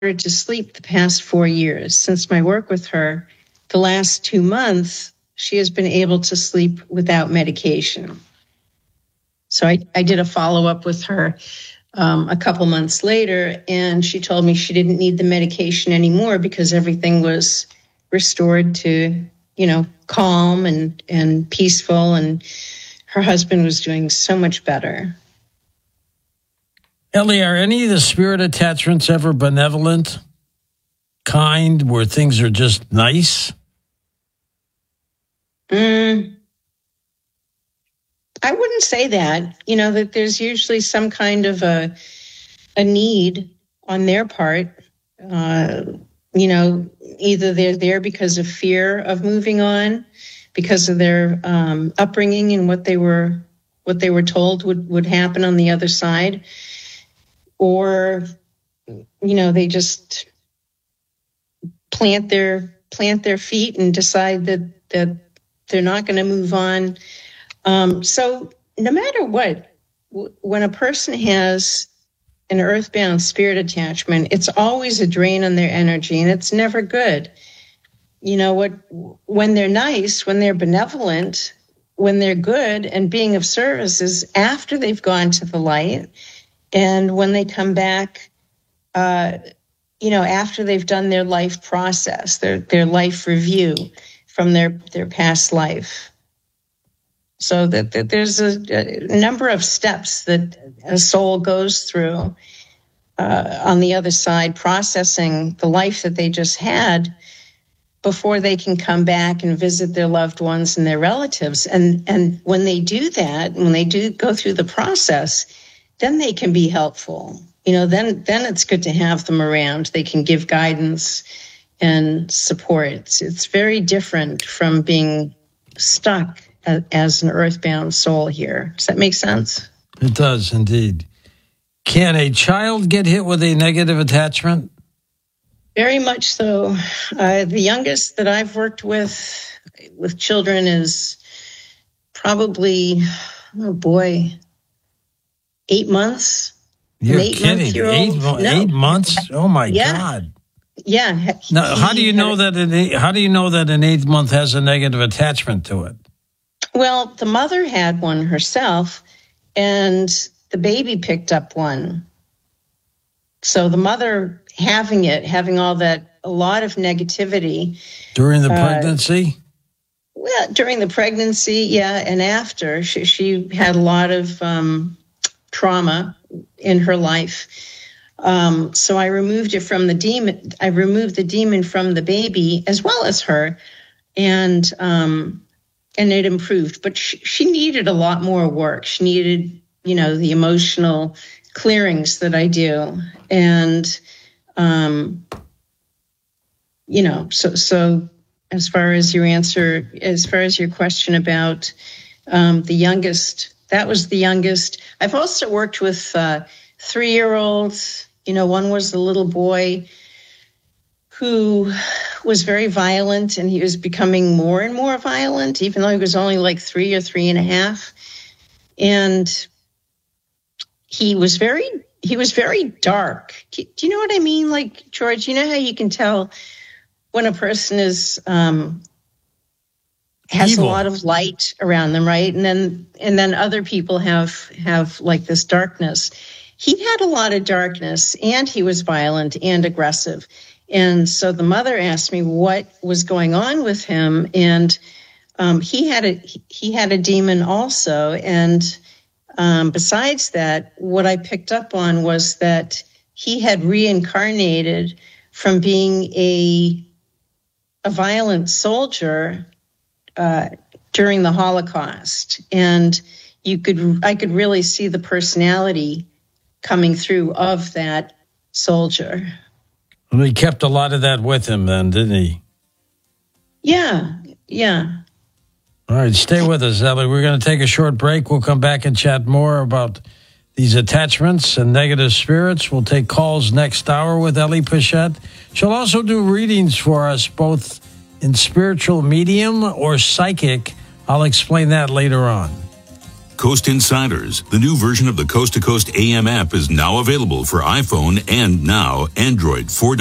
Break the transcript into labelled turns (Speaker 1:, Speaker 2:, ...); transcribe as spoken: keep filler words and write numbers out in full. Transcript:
Speaker 1: to sleep the past four years. Since my work with her, the last two months, she has been able to sleep without medication. So I, I did a follow-up with her um, a couple months later, and she told me she didn't need the medication anymore because everything was restored to, you know, calm and, and peaceful, and her husband was doing so much better.
Speaker 2: Ellie, are any of the spirit attachments ever benevolent, kind, where things are just nice?
Speaker 1: Mm, I wouldn't say that. You know, that there's usually some kind of a a need on their part. Uh, you know, either they're there because of fear of moving on, because of their um, upbringing and what they were what they were told would, would happen on the other side. Or, you know, they just plant their plant their feet and decide that, that they're not going to move on. Um, so no matter what, w- when a person has an earthbound spirit attachment, it's always a drain on their energy, and it's never good. You know, what when they're nice, when they're benevolent, when they're good and being of service is after they've gone to the light. And when they come back, uh, you know, after they've done their life process, their their life review from their, their past life. So that, that there's a, a number of steps that a soul goes through uh, on the other side, processing the life that they just had before they can come back and visit their loved ones and their relatives. And and when they do that, when they do go through the process, then they can be helpful. You know, then then it's good to have them around. They can give guidance and support. It's, it's very different from being stuck as, as an earthbound soul here. Does that make sense?
Speaker 2: It does, indeed. Can a child get hit with a negative attachment?
Speaker 1: Very much so. Uh, the youngest that I've worked with, with children is probably, oh boy, eight months.
Speaker 2: You're
Speaker 1: eight
Speaker 2: kidding. Eight, mo-
Speaker 1: no.
Speaker 2: eight months? Oh, my
Speaker 1: yeah.
Speaker 2: God.
Speaker 1: Yeah.
Speaker 2: Now, how do you know that an, how do you know that an eighth month has a negative attachment to it?
Speaker 1: Well, the mother had one herself, and the baby picked up one. So the mother having it, having all that, a lot of negativity.
Speaker 2: During the
Speaker 1: uh,
Speaker 2: pregnancy?
Speaker 1: Well, during the pregnancy, yeah, and after. She, she had a lot of um, trauma in her life. Um, so I removed it from the demon. I removed the demon from the baby as well as her, and um, and it improved. But she, she needed a lot more work. She needed, you know, the emotional clearings that I do, and um, you know, so so as far as your answer, as far as your question about um, the youngest, that was the youngest. I've also worked with uh, three-year-olds. You know, one was the little boy who was very violent, and he was becoming more and more violent, even though he was only like three or three and a half. And he was very, he was very dark. Do you know what I mean? Like, George, you know how you can tell when a person is, um, has
Speaker 2: Evil.
Speaker 1: a lot of light around them, right? And then, and then other people have, have like this darkness. He had a lot of darkness, and he was violent and aggressive. And so the mother asked me what was going on with him, and um, he had a he had a demon also. And um, besides that, what I picked up on was that he had reincarnated from being a a violent soldier uh, during the Holocaust, and you could I could really see the personality coming through of that soldier.
Speaker 2: Well, he kept a lot of that with him then, didn't he?
Speaker 1: Yeah, yeah.
Speaker 2: All right, stay with us, Ellie. We're going to take a short break. We'll come back and chat more about these attachments and negative spirits. We'll take calls next hour with Ellie Pichette. She'll also do readings for us, both in spiritual medium or psychic. I'll explain that later on.
Speaker 3: Coast Insiders. The new version of the Coast to Coast A M app is now available for iPhone and now Android four point oh.